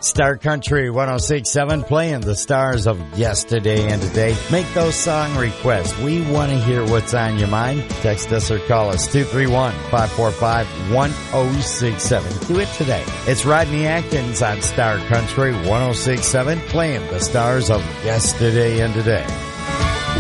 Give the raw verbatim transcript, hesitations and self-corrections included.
Star Country one oh six point seven, playing the stars of yesterday and today. Make those song requests. We want to hear what's on your mind. Text us or call us two three one, five four five, one oh six seven. Do it today. It's Rodney Atkins on Star Country one oh six point seven, playing the stars of yesterday and today.